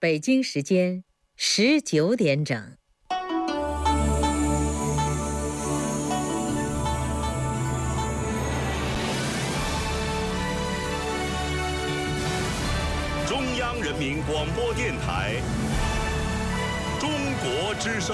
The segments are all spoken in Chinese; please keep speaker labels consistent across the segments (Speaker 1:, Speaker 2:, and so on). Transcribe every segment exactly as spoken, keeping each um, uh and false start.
Speaker 1: 北京时间十九点整。
Speaker 2: 中央人民广播电台中国之声。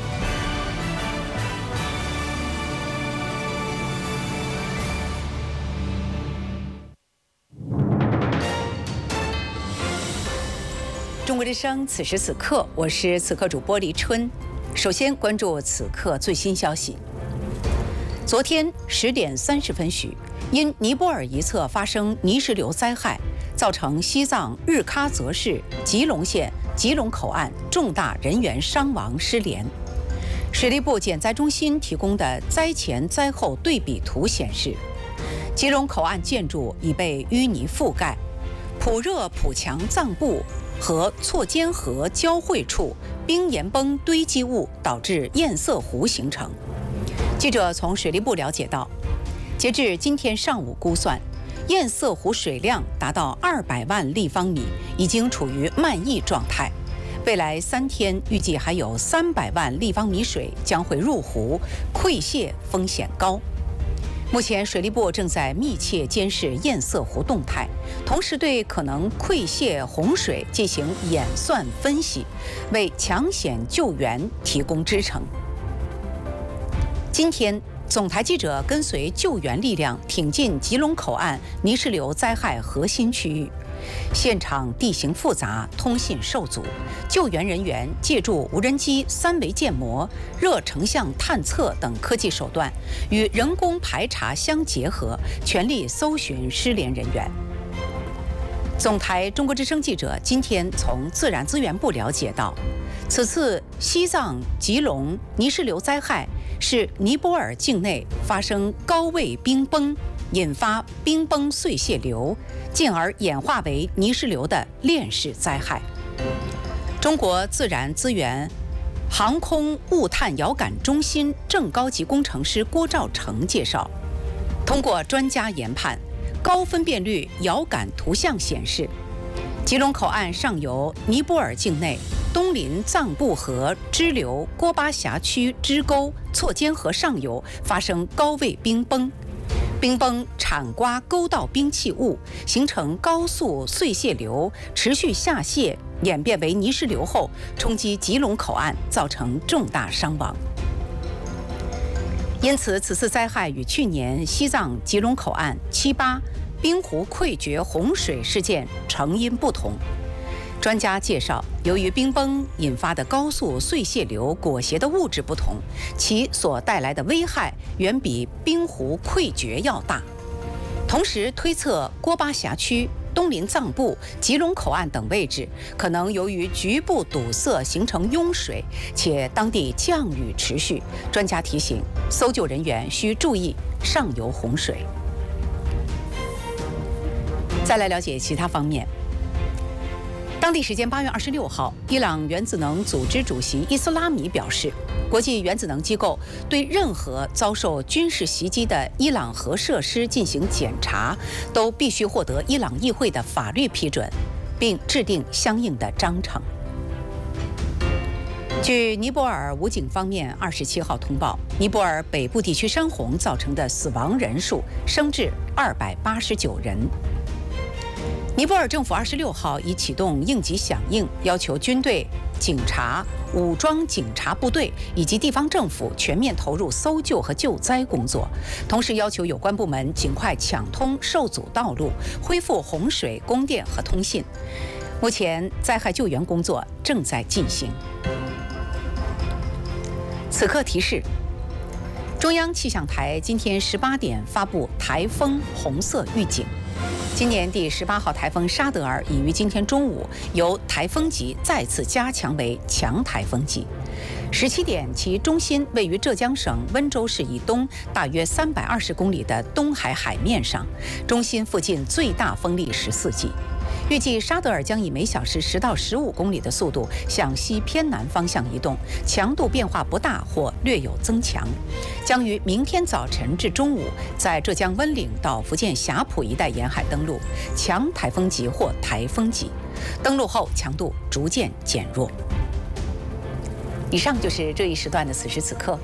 Speaker 3: 中国之声，此时此刻，我是此刻主播黎春。首先关注此刻最新消息。昨天十点三十分许，因尼泊尔一侧发生泥石流灾害，造成西藏日喀则市吉隆县吉隆口岸重大人员伤亡失联。水利部减灾中心提供的灾前灾后对比图显示，吉隆口岸建筑已被淤泥覆盖，普热普强藏布和错间河交汇处冰岩崩堆积物导致堰塞湖形成。记者从水利部了解到，截至今天上午估算，堰塞湖水量达到二百万立方米，已经处于漫溢状态。未来三天预计还有三百万立方米水将会入湖，溃泄风险高。目前水利部正在密切监视堰塞湖动态，同时对可能溃泄洪水进行演算分析，为抢险救援提供支撑。今天总台记者跟随救援力量挺进吉隆口岸泥石流灾害核心区域，现场地形复杂，通信受阻，救援人员借助无人机、三维建模、热成像探测等科技手段，与人工排查相结合，全力搜寻失联人员。总台中国之声记者今天从自然资源部了解到，此次西藏吉隆泥石流灾害是尼泊尔境内发生高位冰崩，引发冰崩碎屑流，进而演化为泥石流的链式灾害。中国自然资源航空物探遥感中心正高级工程师郭兆成介绍，通过专家研判，高分辨率遥感图像显示，吉隆口岸上游尼泊尔境内东临藏布河支流郭巴峡区支沟错间河上游发生高位冰崩，冰崩铲刮沟道冰气物，形成高速碎屑流，持续下泄，演变为泥石流后冲击吉隆口岸，造成重大伤亡。因此，此次灾害与去年西藏吉隆口岸七八冰湖溃决洪水事件成因不同。专家介绍，由于冰崩引发的高速碎屑流裹挟的物质不同，其所带来的危害远比冰湖溃决要大。同时推测，郭巴峡区、东临藏布、吉隆口岸等位置可能由于局部堵塞形成拥水，且当地降雨持续。专家提醒，搜救人员需注意上游洪水。再来了解其他方面。当地时间八月二十六号，伊朗原子能组织主席伊斯拉米表示，国际原子能机构对任何遭受军事袭击的伊朗核设施进行检查，都必须获得伊朗议会的法律批准，并制定相应的章程。据尼泊尔武警方面二十七号通报，尼泊尔北部地区山洪造成的死亡人数升至二百八十九人。尼泊尔政府二十六号已启动应急响应，要求军队、警察、武装警察部队以及地方政府全面投入搜救和救灾工作，同时要求有关部门尽快抢通受阻道路，恢复洪水、供电和通信。目前，灾害救援工作正在进行。此刻提示：中央气象台今天十八点发布台风红色预警。今年第十八号台风沙德尔已于今天中午由台风级再次加强为强台风级。十七点，其中心位于浙江省温州市以东大约三百二十公里的东海海面上，中心附近最大风力十四级。预计沙德尔将以每小时十到十五公里的速度向西偏南方向移动，强度变化不大或略有增强，将于明天早晨至中午在浙江温岭到福建霞浦一带沿海登陆，强台风级或台风级。 登陆后强度逐渐减弱。以上就是这一时段的此时此刻。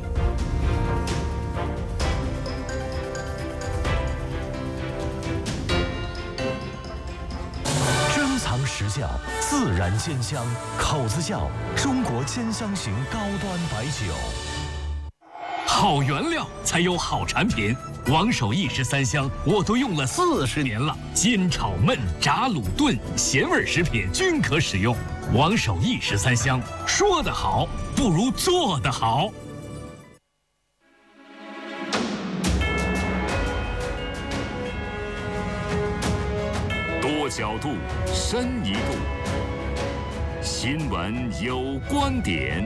Speaker 4: 时效，自然鲜香，口子窖中国鲜香型高端白酒。好原料才有好产品，王守义十三香我都用了四十年了，煎炒焖炸卤炖咸味食品均可使用。王守义十三香，说得好不如做得好。
Speaker 2: 多角度，深一度。新闻有观点。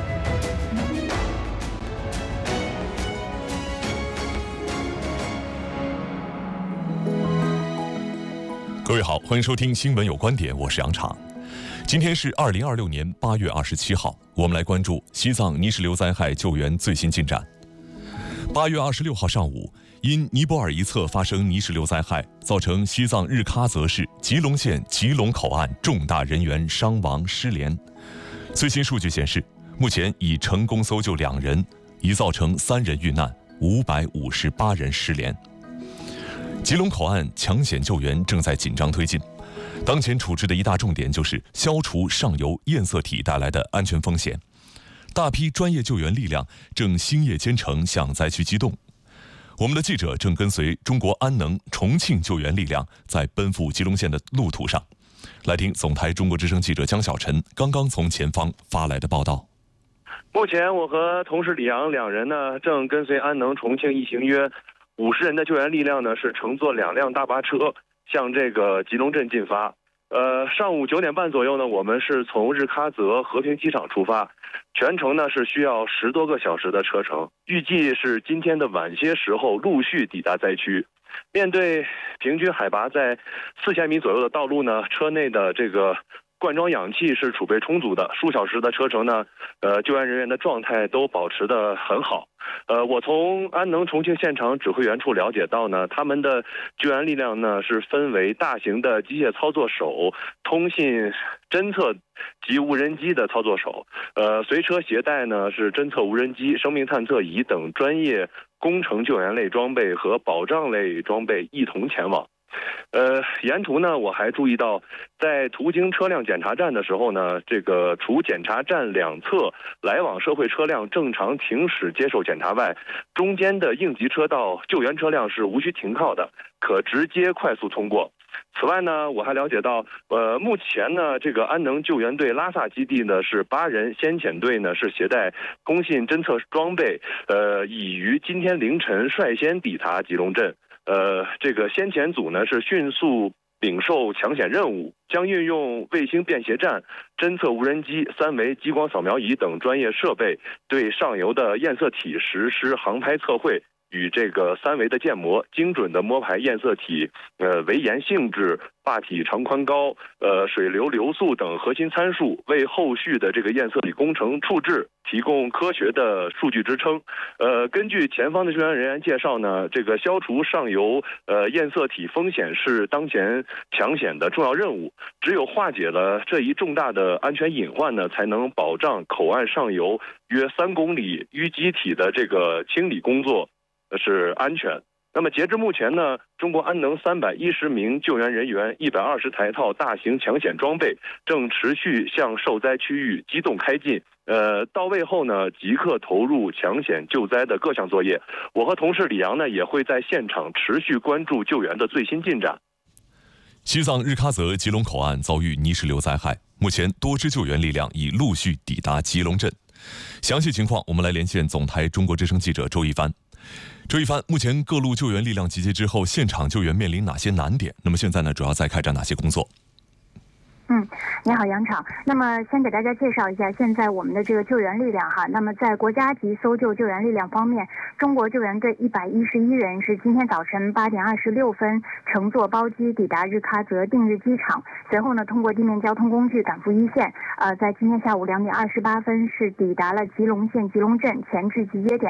Speaker 5: 各位好，欢迎收听《新闻有观点》，我是杨昶。今天是二零二六年八月二十七号，我们来关注西藏泥石流灾害救援最新进展。八月二十六号上午，因尼泊尔一侧发生泥石流灾害，造成西藏日喀则市吉隆县吉隆口岸重大人员伤亡失联。最新数据显示，目前已成功搜救两人，已造成三人遇难，五百五十八人失联。吉隆口岸抢险救援正在紧张推进，当前处置的一大重点就是消除上游焰色体带来的安全风险。大批专业救援力量正星夜兼程向灾区机动。我们的记者正跟随中国安能重庆救援力量在奔赴吉隆县的路途上，来听总台中国之声记者江小晨刚刚从前方发来的报道。
Speaker 6: 目前我和同事李阳两人呢，正跟随安能重庆一行约五十人的救援力量呢，是乘坐两辆大巴车向这个吉隆镇进发。呃，上午九点半左右呢，我们是从日喀则和平机场出发，全程呢是需要十多个小时的车程，预计是今天的晚些时候陆续抵达灾区。面对平均海拔在四千米左右的道路呢，车内的这个灌装氧气是储备充足的，数小时的车程呢，呃，救援人员的状态都保持得很好。呃，我从安能重庆现场指挥员处了解到呢，他们的救援力量呢是分为大型的机械操作手、通信侦测及无人机的操作手，呃，随车携带呢是侦测无人机、生命探测仪等专业工程救援类装备和保障类装备一同前往。呃，沿途呢，我还注意到，在途经车辆检查站的时候呢，这个除检查站两侧来往社会车辆正常停驶接受检查外，中间的应急车道救援车辆是无需停靠的，可直接快速通过。此外呢，我还了解到，呃，目前呢，这个安能救援队拉萨基地呢是八人，先遣队呢是携带通信侦测装备，呃，已于今天凌晨率先抵达吉隆镇。呃，这个先遣组呢是迅速领受抢险任务，将运用卫星便携站、侦测无人机、三维激光扫描仪等专业设备，对上游的焰色体实施航拍测绘。与这个三维的建模，精准的摸排焰色体，呃，围岩性质、坝体长宽高、呃，水流流速等核心参数，为后续的这个焰色体工程处置提供科学的数据支撑。呃，根据前方的救援人员介绍呢，这个消除上游呃焰色体风险是当前抢险的重要任务。只有化解了这一重大的安全隐患呢，才能保障口岸上游约三公里淤积体的这个清理工作是安全。那么截至目前呢，中国安能三百一十名救援人员、一百二十台套大型抢险装备正持续向受灾区域机动开进。呃，到位后呢，即刻投入抢险救灾的各项作业。我和同事李阳呢，也会在现场持续关注救援的最新进展。
Speaker 5: 西藏日喀则吉隆口岸遭遇泥石流灾害，目前多支救援力量已陆续抵达吉隆镇。详细情况，我们来连线总台中国之声记者周一帆。周一帆，目前各路救援力量集结之后，现场救援面临哪些难点？那么现在呢，主要在开展哪些工作？
Speaker 7: 嗯，你好，杨昶。那么先给大家介绍一下现在我们的这个救援力量哈。那么在国家级搜救救援力量方面，中国救援队一百一十一人是今天早晨八点二十六分乘坐包机抵达日喀则定日机场，随后呢通过地面交通工具赶赴一线。呃，在今天下午两点二十八分是抵达了吉隆县吉隆镇前置集结点。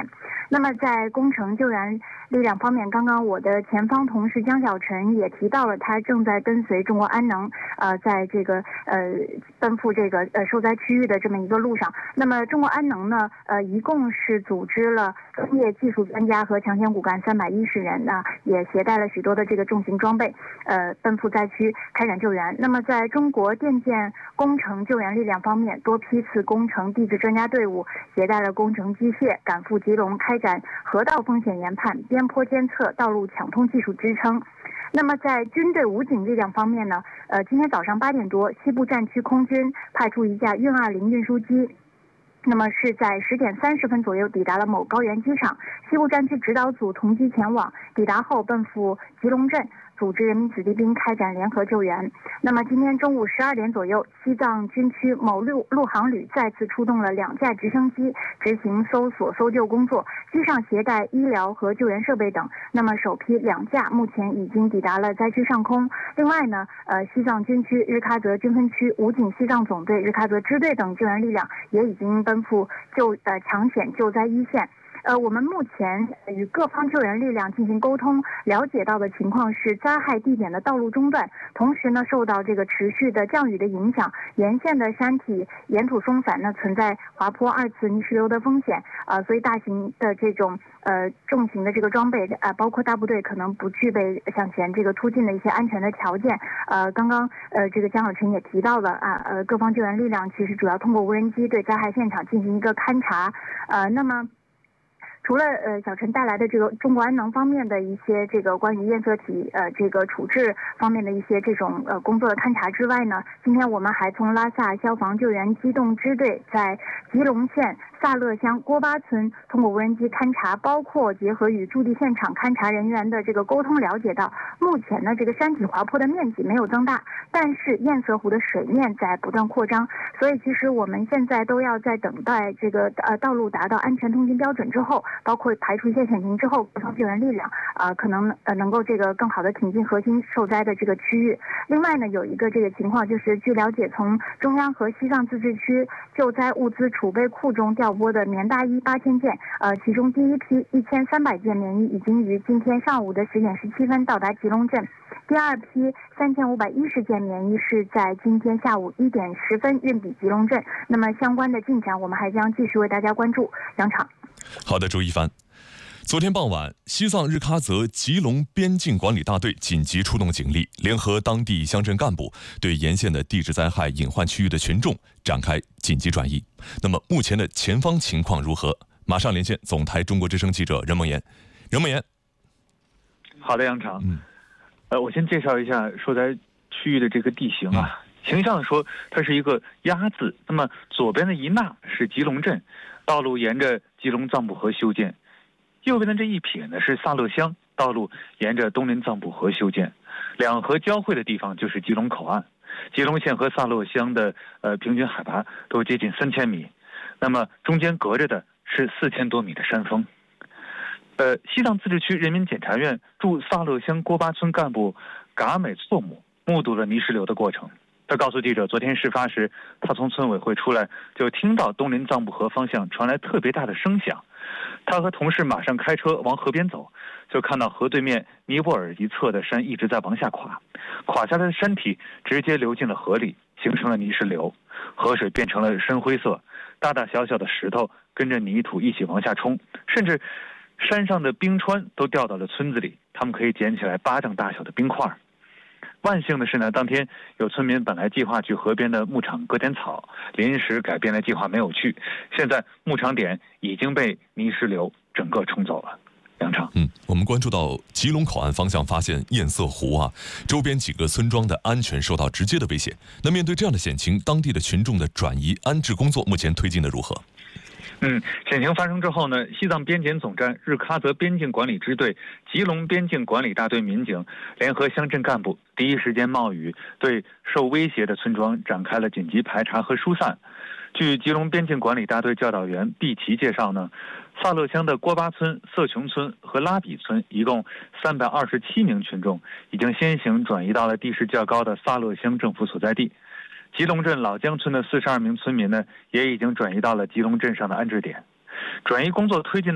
Speaker 7: 那么在工程救援力量方面，刚刚我的前方同事江小晨也提到了，他正在跟随中国安能，呃，在这个呃奔赴这个呃受灾区域的这么一个路上。那么中国安能呢，呃，一共是组织了专业技术专家和强险骨干三百一十人呢，也携带了许多的这个重型装备，呃，奔赴灾区开展救援。那么在中国电建工程救援力量方面，多批次工程地质专家队伍携带了工程机械赶赴吉隆，开展河道风险研判、边坡监测、道路抢通技术支撑。那么在军队武警力量方面呢，呃，今天早上八点多，西部战区空军派出一架运二零运输机，那么是在十点三十分左右抵达了某高原机场，西部战区指导组同机前往，抵达后奔赴吉隆镇，组织人民子弟兵开展联合救援。那么今天中午十二点左右，西藏军区某陆陆航旅再次出动了两架直升机执行搜索搜救工作，机上携带医疗和救援设备等。那么首批两架目前已经抵达了灾区上空。另外呢，呃，西藏军区日喀则军分区武警西藏总队、日喀则支队等救援力量也已经奔赴救呃抢险救灾一线。呃，我们目前与各方救援力量进行沟通，了解到的情况是灾害地点的道路中断，同时呢，受到这个持续的降雨的影响，沿线的山体岩土松散，呢存在滑坡、二次泥石流的风险啊、呃，所以大型的这种呃重型的这个装备啊、呃，包括大部队可能不具备向前这个突进的一些安全的条件。呃，刚刚呃这个江小晨也提到了啊，呃各方救援力量其实主要通过无人机对灾害现场进行一个勘察，呃，那么。除了呃小陈带来的这个中国安能方面的一些这个关于验色体呃这个处置方面的一些这种呃工作的勘察之外呢，今天我们还从拉萨消防救援机动支队在吉隆县萨勒乡郭巴村通过无人机勘察，包括结合与驻地现场勘察人员的这个沟通，了解到目前呢这个山体滑坡的面积没有增大，但是堰塞湖的水面在不断扩张，所以其实我们现在都要在等待这个呃道路达到安全通行标准之后，包括排除一些险情之后，各方救援力量啊、呃、可能呃能够这个更好的挺进核心受灾的这个区域。另外呢，有一个这个情况就是，据了解，从中央和西藏自治区救灾物资储备库中调拨的棉大衣八千件，呃，其中第一批一千三百件棉衣已经于今天上午的十点十七分到达吉隆镇，第二批三千五百一十件棉衣是在今天下午一点十分运抵吉隆镇。那么相关的进展，我们还将继续为大家关注。杨场。
Speaker 5: 好的，周一帆。昨天傍晚，西藏日喀则吉隆边境管理大队紧急出动警力，联合当地乡镇干部，对沿线的地质灾害隐患区域的群众展开紧急转移。那么目前的前方情况如何？马上连线总台中国之声记者任梦妍。任梦妍。
Speaker 8: 好的，杨长。嗯，呃，我先介绍一下受灾区域的这个地形啊。嗯、形象地说，它是一个鸭字。那么左边的一捺是吉隆镇，道路沿着吉隆藏布河修建。右边的这一撇呢是萨勒乡，道路沿着东林藏布河修建，两河交汇的地方就是吉隆口岸。吉隆县和萨勒乡的呃平均海拔都接近三千米，那么中间隔着的是四千多米的山峰。呃，西藏自治区人民检察院驻萨勒乡郭巴村干部噶美措姆目睹了泥石流的过程。他告诉记者，昨天事发时，他从村委会出来就听到东林藏布河方向传来特别大的声响。他和同事马上开车往河边走，就看到河对面尼泊尔一侧的山一直在往下垮，垮下来的山体直接流进了河里，形成了泥石流，河水变成了深灰色，大大小小的石头跟着泥土一起往下冲，甚至山上的冰川都掉到了村子里，他们可以捡起来巴掌大小的冰块。万幸的是呢，当天有村民本来计划去河边的牧场割点草，临时改变了计划没有去。现在牧场点已经被泥石流整个冲走了。杨畅，
Speaker 5: 嗯，我们关注到吉隆口岸方向发现堰塞湖啊，周边几个村庄的安全受到直接的威胁。那面对这样的险情，当地的群众的转移安置工作目前推进的如何？
Speaker 8: 嗯，险情发生之后呢，西藏边检总站日喀则边境管理支队、吉隆边境管理大队民警联合乡镇干部，第一时间冒雨对受威胁的村庄展开了紧急排查和疏散。据吉隆边境管理大队教导员毕奇介绍呢，萨勒乡的郭巴村、色琼村和拉比村一共三百二十七名群众已经先行转移到了地势较高的萨勒乡政府所在地。吉隆镇老江村的四十二名村民呢，也已经转移到了吉隆镇上的安置点。转移工作推进的